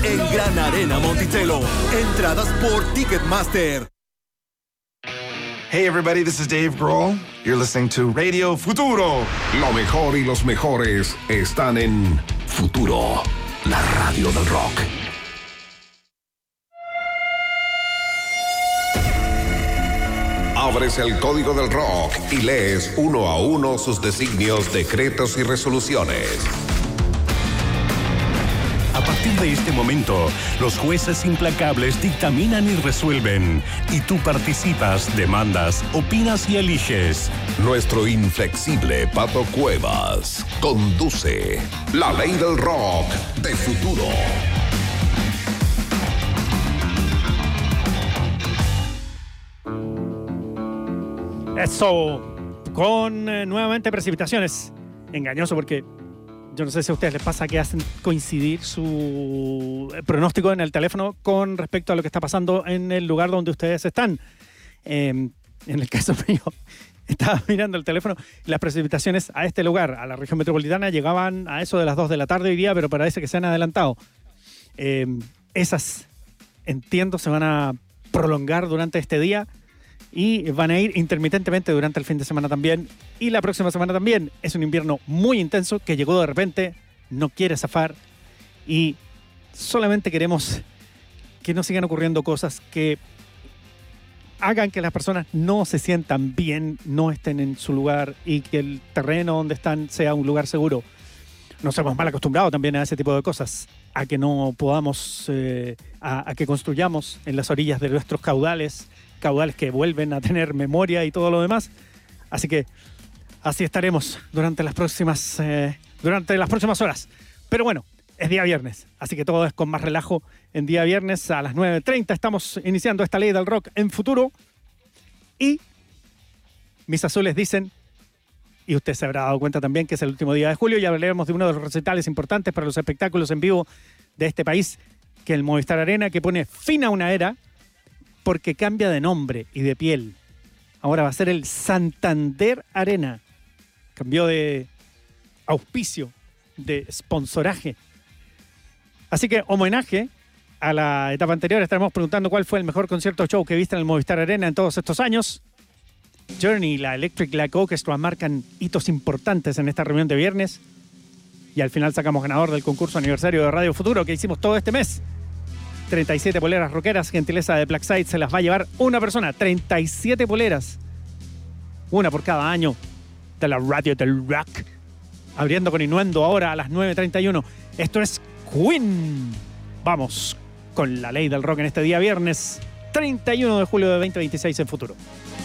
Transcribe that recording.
en Gran Arena Monticello. Entradas por Ticketmaster. Hey everybody, this is Dave Grohl. You're listening to Radio Futuro. Lo mejor y los mejores están en Futuro, la radio del rock. Abres el código del rock y lees uno a uno sus designios, decretos y resoluciones. A partir de este momento, los jueces implacables dictaminan y resuelven. Y tú participas, demandas, opinas y eliges. Nuestro inflexible Pato Cuevas conduce la ley del rock de Futuro. Eso, con nuevamente precipitaciones. Engañoso porque yo no sé si a ustedes les pasa que hacen coincidir su pronóstico en el teléfono con respecto a lo que está pasando en el lugar donde ustedes están. En el caso mío, estaba mirando el teléfono y las precipitaciones a este lugar, a la región metropolitana, llegaban a eso de las 2 de la tarde hoy día, pero parece que se han adelantado. Esas, entiendo, se van a prolongar durante este día y van a ir intermitentemente durante el fin de semana también. Y la próxima semana también. Es un invierno muy intenso que llegó de repente, no quiere zafar y solamente queremos que no sigan ocurriendo cosas que hagan que las personas no se sientan bien, no estén en su lugar y que el terreno donde están sea un lugar seguro. Nos hemos mal acostumbrado también a ese tipo de cosas, a que no podamos, a que construyamos en las orillas de nuestros caudales que vuelven a tener memoria y todo lo demás. Así que así estaremos durante las próximas horas. Pero bueno, es día viernes, así que todo es con más relajo. En día viernes a las 9:30 estamos iniciando esta ley del rock en Futuro. Y mis azules dicen, y usted se habrá dado cuenta también que es el último día de julio, y hablaremos de uno de los recitales importantes para los espectáculos en vivo de este país, que es el Movistar Arena, que pone fin a una era, porque cambia de nombre y de piel. Ahora va a ser el Santander Arena. Cambió de auspicio, de sponsoraje. Así que, homenaje a la etapa anterior, estaremos preguntando cuál fue el mejor concierto show que viste en el Movistar Arena en todos estos años. Journey y la Electric Light Orchestra marcan hitos importantes en esta reunión de viernes. Y al final sacamos ganador del concurso aniversario de Radio Futuro que hicimos todo este mes. 37 poleras rockeras, gentileza de Blackside, se las va a llevar una persona. 37 poleras. Una por cada año de la radio del rock. Abriendo con Innuendo ahora a las 9:31. Esto es Queen. Vamos con la ley del rock en este día viernes 31 de julio de 2026 en Futuro.